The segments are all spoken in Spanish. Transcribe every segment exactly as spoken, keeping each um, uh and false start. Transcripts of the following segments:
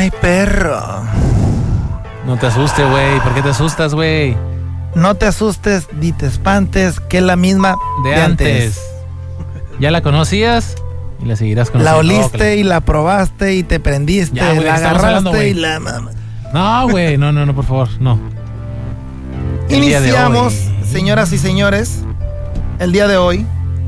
Ay, perro. No te asustes, güey. ¿Por qué te asustas, güey? No te asustes ni te espantes, que es la misma de, de antes. antes. ¿Ya la conocías? Y la seguirás conociendo. La oliste y la probaste y te prendiste, ya, güey, la agarraste hablando, y la... No, güey, no, no, no, por favor, no. El Iniciamos, señoras y señores, el día de hoy.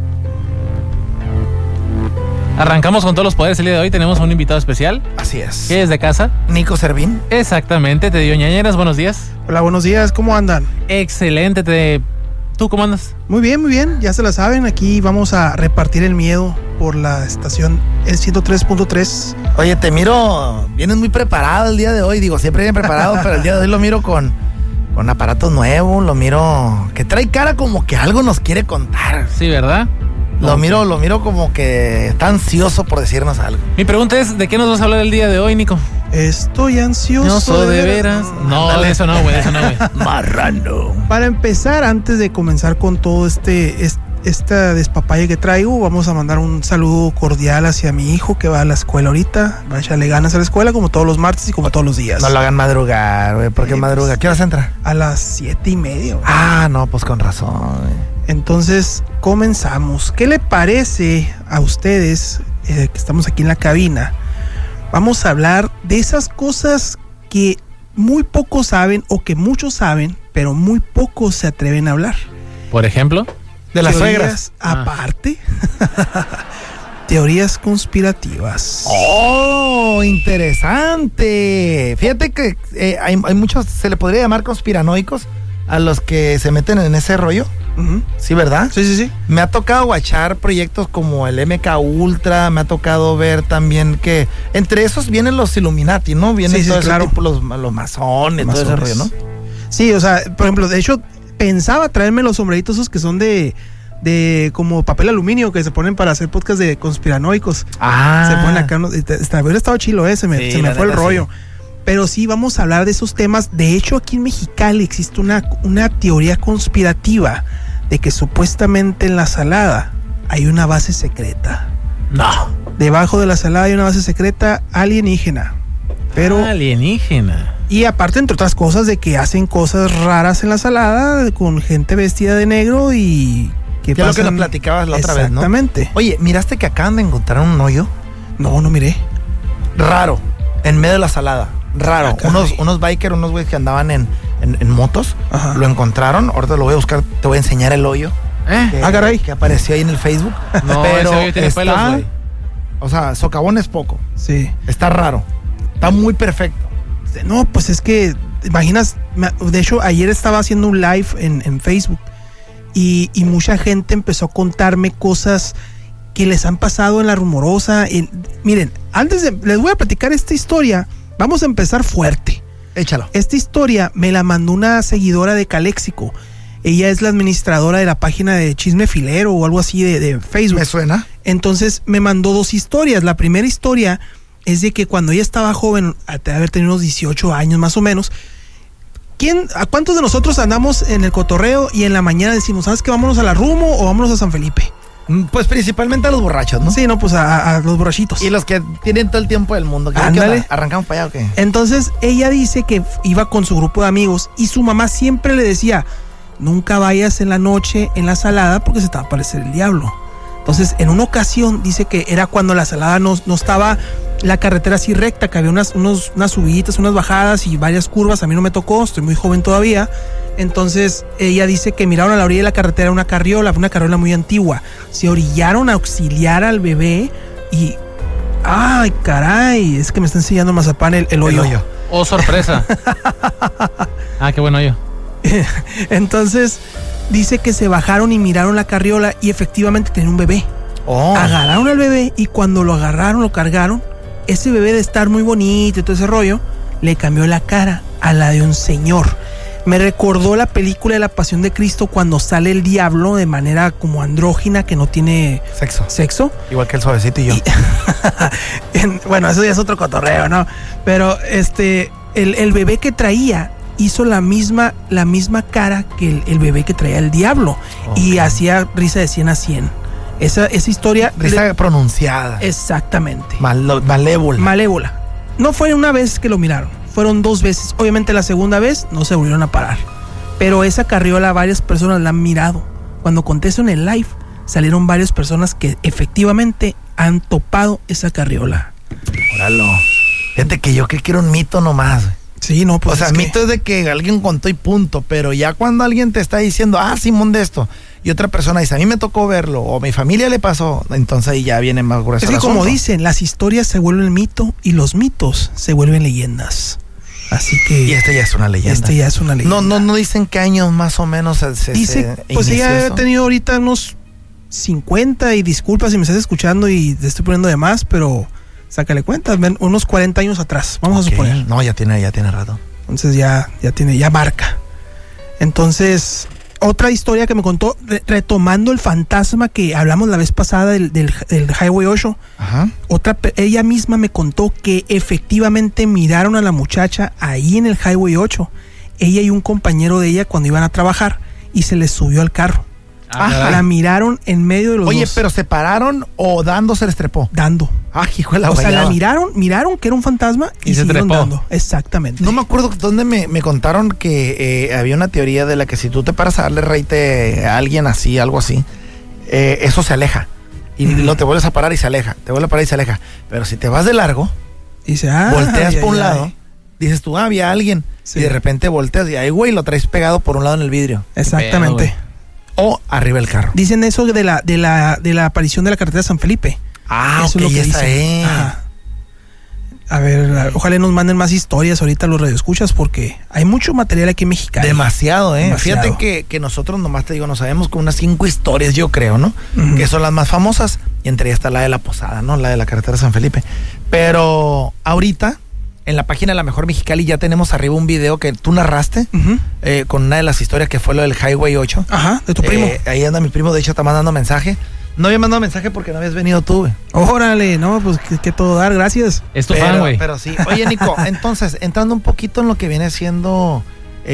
Arrancamos con todos los poderes el día de hoy. Tenemos un invitado especial. Así es. ¿Qué es de casa? Nico Servín. Exactamente, te dio ñañeras, buenos días. Hola, buenos días, ¿cómo andan? Excelente, te... ¿Tú cómo andas? Muy bien, muy bien, ya se la saben, aquí vamos a repartir el miedo por la estación el ciento tres punto tres. Oye, te miro, vienes muy preparado el día de hoy, digo, siempre bien preparado, pero el día de hoy lo miro con, con aparatos nuevos, lo miro que trae cara como que algo nos quiere contar. Sí, ¿verdad? Lo miro, lo miro como que está ansioso por decirnos algo. Mi pregunta es, ¿de qué nos vas a hablar el día de hoy, Nico? Estoy ansioso de, de veras. No, Ándale. de eso no, güey, de eso no, güey. Marrano. Para empezar, antes de comenzar con todo este, este esta despapalle que traigo, vamos a mandar un saludo cordial hacia mi hijo que va a la escuela ahorita. Va a echarle ganas a la escuela como todos los martes y como todos los días. No lo hagan madrugar, güey, ¿por qué Sí, madruga? ¿Qué horas entra? A las siete y media. güey. Ah, no, pues con razón, güey. Entonces, comenzamos. ¿Qué le parece a ustedes eh, que estamos aquí en la cabina? Vamos a hablar de esas cosas que muy pocos saben o que muchos saben, pero muy pocos se atreven a hablar. Por ejemplo, De las Teorías suegras. aparte. Teorías conspirativas. Oh, interesante. Fíjate que eh, hay, hay muchos, se le podría llamar conspiranoicos a los que se meten en ese rollo. Uh-huh. Sí, ¿verdad? Sí, sí, sí. Me ha tocado guachar proyectos como el M K Ultra, me ha tocado ver también que entre esos vienen los Illuminati, ¿no? Vienen Sí, sí, todo ese claro. tipo, los, los masones, todo ese rollo, ¿no? Sí, o sea, por ejemplo, de hecho, pensaba traerme los sombreritos esos que son de, de como papel aluminio que se ponen para hacer podcast de conspiranoicos. Ah. Se ponen acá, ¿no? Está, hubiera estado chilo, eh, se me, Sí, se me la fue el neta, rollo. Pero sí, vamos a hablar de esos temas. De hecho, aquí en Mexicali existe una, una teoría conspirativa de que supuestamente en la Salada hay una base secreta. No. Debajo de la Salada hay una base secreta alienígena. Pero... alienígena. Y aparte, entre otras cosas, de que hacen cosas raras en la Salada con gente vestida de negro y... Que es lo que nos platicabas la otra vez, ¿no? Exactamente. Oye, ¿miraste que acaban de encontrar un hoyo? No, no miré. Raro, en medio de la Salada. Raro. Ah, caray. unos, unos bikers, unos güeyes que andaban en, en, en motos, Ajá. lo encontraron. Ahorita lo voy a buscar, te voy a enseñar el hoyo. ¿Eh? Que, Ah, caray. que apareció ahí en el Facebook. No, pero ese hoyo tiene está, pelos, güey. o sea, socavón es poco. Sí. Está raro. Está muy perfecto. No, pues es que, imaginas, me- de hecho, ayer estaba haciendo un live en, en Facebook y, y mucha gente empezó a contarme cosas que les han pasado en La Rumorosa. En- miren, antes de, les voy a platicar esta historia, vamos a empezar fuerte. Échalo. Esta historia me la mandó una seguidora de Caléxico. Ella es la administradora de la página de Chisme Filero o algo así de, de Facebook. ¿Me suena? Entonces me mandó dos historias. La primera historia es de que cuando ella estaba joven, de haber tenido unos dieciocho años más o menos, ¿quién, ¿a cuántos de nosotros andamos en el cotorreo y en la mañana decimos, ¿sabes qué? Vámonos a la Rumo o vámonos a San Felipe? Mm, Pues principalmente a los borrachos, ¿no? Sí, no, pues a, a los borrachitos. Y los que tienen todo el tiempo del mundo. ¿Qué, qué Ándale. onda? ¿Arrancamos para allá o qué? Entonces ella dice que iba con su grupo de amigos y su mamá siempre le decía, nunca vayas en la noche en la Salada porque se te va a aparecer el diablo. Entonces, en una ocasión, dice que era cuando la Salada no, no estaba la carretera así recta, que había unas, unos, unas subiditas, unas bajadas y varias curvas. A mí no me tocó, estoy muy joven todavía. Entonces, ella dice que miraron a la orilla de la carretera una carriola, una carriola muy antigua. Se orillaron a auxiliar al bebé y... ¡Ay, caray! Es que me está enseñando Mazapán el, el hoyo. El hoyo. Oh, sorpresa. Ah, qué bueno yo. Entonces, dice que se bajaron y miraron la carriola y efectivamente tenía un bebé. Oh. Agarraron al bebé y cuando lo agarraron, lo cargaron, ese bebé de estar muy bonito y todo ese rollo, le cambió la cara a la de un señor. Me recordó la película de La Pasión de Cristo cuando sale el diablo de manera como andrógina que no tiene Sexo. sexo. Igual que el suavecito y yo. Y- en- bueno, eso ya es otro cotorreo, ¿no? Pero este, el, el bebé que traía hizo la misma, la misma cara que el, el bebé que traía el diablo. Y Ok. hacía risa de cien a cien. Esa, esa historia... Risa le- pronunciada. exactamente. Mal- malévola. Malévola. No fue una vez que lo miraron, fueron dos veces. Obviamente la segunda vez no se volvieron a parar. Pero esa carriola varias personas la han mirado. Cuando conté eso en el live, salieron varias personas que efectivamente han topado esa carriola. Óralo. Fíjate que yo creo que era un mito nomás. Sí, no, pues o sea, es el que... mito es de que alguien contó y punto, pero ya cuando alguien te está diciendo, ah, Simón de esto, y otra persona dice, a mí me tocó verlo, o a mi familia le pasó, entonces ahí ya viene más grueso. Es que como dicen, las historias se vuelven mito y los mitos se vuelven leyendas. Así que... Y este ya es una leyenda. Este ya es una leyenda. No, no, no dicen qué años más o menos se, se Dice, se pues ella eso. ha tenido ahorita unos cincuenta, y disculpa si me estás escuchando y te estoy poniendo de más, pero sácale cuenta, unos cuarenta años atrás, vamos Okay. a suponer. No, ya tiene, ya tiene rato. Entonces ya, ya tiene, ya marca. Entonces, otra historia que me contó, re- retomando el fantasma que hablamos la vez pasada del, del, del Highway ocho. Ajá. Otra, ella misma me contó que efectivamente miraron a la muchacha ahí en el Highway ocho. Ella y un compañero de ella cuando iban a trabajar y se les subió al carro. Ah, La miraron en medio de los Oye, dos. pero se pararon o dando se les trepó. Dando. Ah, hijo de la O sea, guayaba. la miraron, miraron que era un fantasma y, Y se siguieron trepó. dando. Exactamente. No me acuerdo dónde me, me contaron que eh, había una teoría de la que si tú te paras a darle reite a alguien así, algo así, eh, eso se aleja. Y Ujú. lo te vuelves a parar y se aleja. Te vuelves a parar y se aleja. Pero si te vas de largo, Dice, ah, volteas ay, por un ay, lado, ay. dices tú, ah, había alguien. Sí. Y de repente volteas y ahí, güey, lo traes pegado por un lado en el vidrio. Exactamente. Qué pedo, O arriba del carro. Dicen eso de la, de la, de la aparición de la carretera de San Felipe. Ah, Eso ok, es lo que esa dicen. es. Ajá. A ver, ojalá nos manden más historias ahorita los radioescuchas porque hay mucho material aquí en Mexicali. Demasiado, ¿eh? Demasiado. Fíjate que, que nosotros nomás te digo, nos sabemos con unas cinco historias, yo creo, ¿no? Ujú. Que son las más famosas. Y entre ellas está la de la Posada, ¿no? La de la carretera de San Felipe. Pero ahorita, en la página de La Mejor Mexicali, ya tenemos arriba un video que tú narraste Ujú. eh, con una de las historias que fue lo del Highway ocho. Ajá, de tu primo. Eh, ahí anda mi primo, de hecho, está mandando mensaje. No había mandado mensaje porque no habías venido tú, güey. Órale, no, pues que, que todo dar, gracias. Es tu Pero, fan, güey. pero sí. Oye, Nico, entonces, entrando un poquito en lo que viene siendo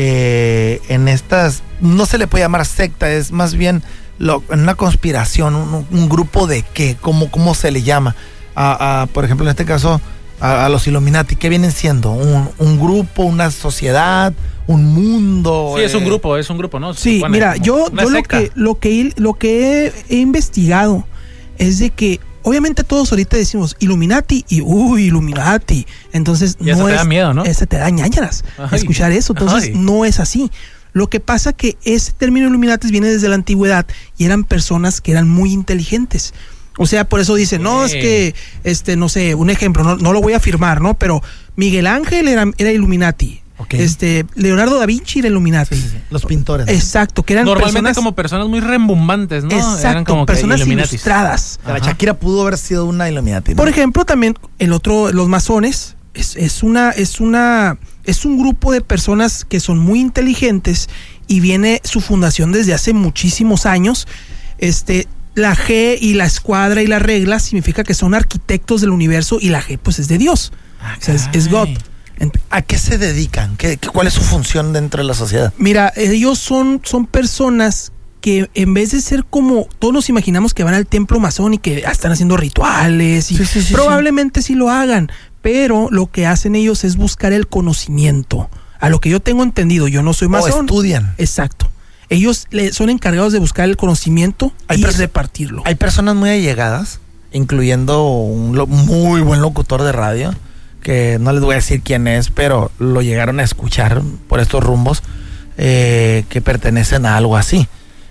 eh, en estas, no se le puede llamar secta, es más bien lo, en una conspiración, un, un grupo de qué, cómo, cómo se le llama. A, a, por ejemplo, en este caso, a, a los Illuminati, ¿qué vienen siendo? Un, un grupo, una sociedad, un mundo. Sí, es un eh, grupo, es un grupo, ¿no? Se Sí, supone, mira, como yo, una yo lo secta. que lo que lo que he, he investigado es de que obviamente todos ahorita decimos Illuminati y uy, Illuminati. Entonces Y eso no te es da miedo, ¿no? ese te da ñañaras Ay. escuchar eso. Entonces Ay. no es así. Lo que pasa que ese término Illuminati viene desde la antigüedad y eran personas que eran muy inteligentes. O sea, por eso dicen, no, es Sí. que, este, no sé, un ejemplo, no, no lo voy a afirmar, ¿no? Pero Miguel Ángel era, era Illuminati. Ok. Este, Leonardo da Vinci era Illuminati. Sí, sí, sí. Los pintores. ¿no? Exacto, que eran Normalmente personas, como personas muy rembombantes, ¿no? exacto, Eran como que personas Illuminatis. ilustradas. La Ajá. Shakira pudo haber sido una Illuminati, ¿no? Por ejemplo, también el otro, los masones, es, es una, es una, es un grupo de personas que son muy inteligentes y viene su fundación desde hace muchísimos años. Este, la G y la escuadra y la regla significa que son arquitectos del universo y la G pues es de Dios. Ah, O sea, es, es God. caray. En- ¿A qué se dedican? ¿Qué, qué- ¿Cuál es su función dentro de la sociedad? Mira, ellos son, son personas que en vez de ser como todos nos imaginamos que van al templo masón y que están haciendo rituales y Sí, sí, sí, probablemente sí. lo hagan, pero lo que hacen ellos es buscar el conocimiento. A lo que yo tengo entendido, yo no soy O masón. estudian. Exacto. Ellos le, son encargados de buscar el conocimiento Hay y pers- repartirlo. Hay personas muy allegadas, incluyendo un lo- muy buen locutor de radio, que no les voy a decir quién es, pero lo llegaron a escuchar por estos rumbos, eh, que pertenecen a algo así.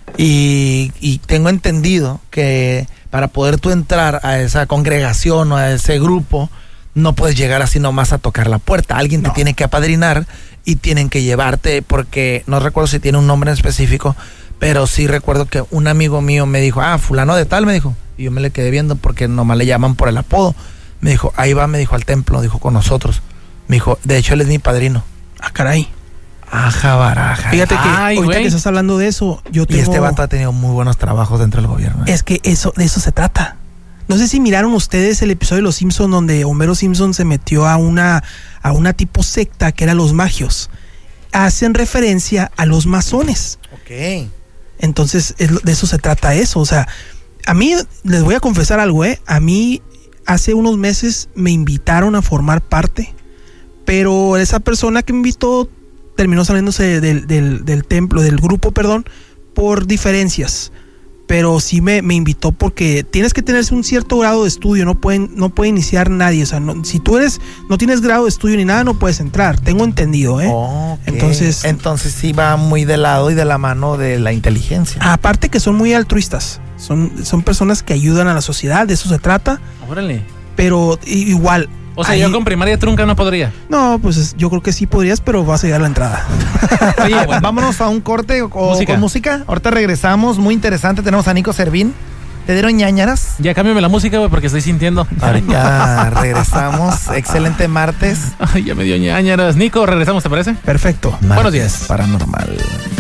Y, y tengo entendido que para poder tú entrar a esa congregación o a ese grupo, no puedes llegar así nomás a tocar la puerta. Alguien te No. tiene que apadrinar y tienen que llevarte, porque no recuerdo si tiene un nombre en específico, pero sí recuerdo que un amigo mío me dijo, ah, fulano de tal, me dijo. Y yo me le quedé viendo porque nomás le llaman por el apodo. Me dijo, ahí va, me dijo, al templo, dijo, con nosotros. Me dijo, de hecho él es mi padrino. Ah, caray. Aja baraja. Fíjate que Ay, ahorita güey. que estás hablando de eso, yo Y tengo... este vato ha tenido muy buenos trabajos dentro del gobierno. ¿eh? Es que eso, de eso se trata. No sé si miraron ustedes el episodio de Los Simpson donde Homero Simpson se metió a una, a una tipo secta que era los magios. Hacen referencia a los masones. Ok. Entonces, es lo- de eso se trata eso. O sea, a mí, les voy a confesar algo, ¿eh? A mí, hace unos meses me invitaron a formar parte, pero esa persona que me invitó terminó saliéndose del, del, del templo, del grupo, perdón, por diferencias. Pero sí me, me invitó porque tienes que tener un cierto grado de estudio, no pueden, no puede iniciar nadie. O sea, no, si tú eres, no tienes grado de estudio ni nada, no puedes entrar. Tengo entendido, ¿eh? Okay. Entonces, Entonces sí va muy de lado y de la mano de la inteligencia. Aparte que son muy altruistas. Son, son personas que ayudan a la sociedad, de eso se trata. Órale. Pero igual. O sea, ahí, yo con primaria trunca no podría. No, pues yo creo que sí podrías, pero vas a llegar a la entrada. Oye, bueno, vámonos a un corte o, música. con música. Ahorita regresamos, muy interesante. Tenemos a Nico Servín. ¿Te dieron ñañaras? Ya cámbiame la música, güey, porque estoy sintiendo. Ahorita regresamos. Excelente martes. Ay, ya me dio ñañaras. Nico, regresamos, ¿te parece? Perfecto. Martes Buenos días. Paranormal.